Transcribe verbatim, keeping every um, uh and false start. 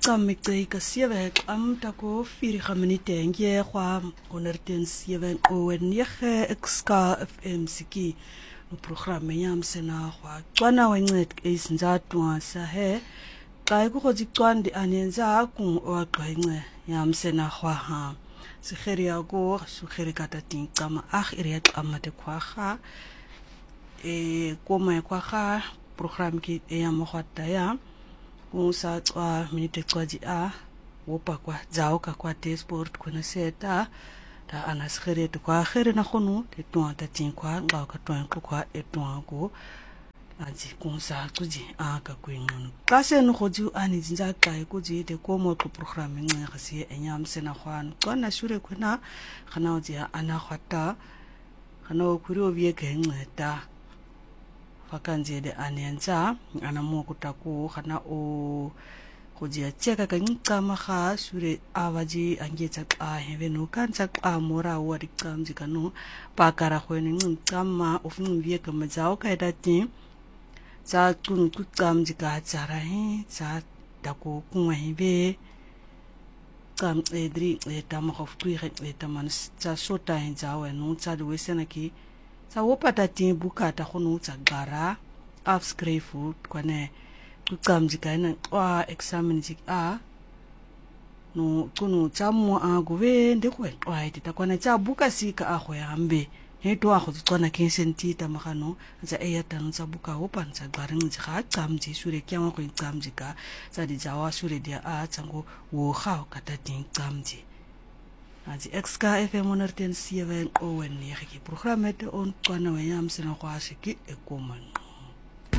Kamikte sewe am tako vier minute ngie kwa honderd zeven o nege xka F M siki no programme yam sena kwa tswana wencet isinzatwa sahe kai ku khojitswandi anenza ku oqwence yam sena kwa ha sikheriya go sukherikata tinkama ag iriya qamate kwa ha e koma kwa ha programme ki yam khwata ya Musa tswa minute tswaji a wopa kwa zao ka kwa sport kuna seta ta anaskhere to kwa khere na khonu te twa ta tin kwa nga ka twa kwa etwa ko aji kunsa tsuji a ka kwinqunu ka se no khoju ani jinja kai ko ji te ko mo ko programme nge khasi enyam sena khwan tswana shure kuna khana oji ana khata khana okuri obie ke ngeta fakanje de anenza ana mo kutaku khana o kujia cheka ka nkama kha sure awaji angetsa a hevenu kanza a mora wari kamji kanu pakara khweni nkama ofunu vie ka mazao ka dati za tun kukamji ka tsara he za dako kunwa hebe kam edri etama khoftu etaman za sota henza wenu za de wesena ki sa wopata timbu kata khonu tsagara afskrefu kwane kukamjika ina wa examine jik a no kunu tsamu a gove ndekwe wa ita kwana tsabuka sika a khoyambe heto a khotswana kensenti tamakano za eyata ntsabuka hopa tsagara njika tsamji sure kyama ko tsamjika za di jawa sure dia a tsango wo kha kata tin tsamji Azi X K F M honderd zeven o nege programme te on kwana weyam sena kwa shiki e komano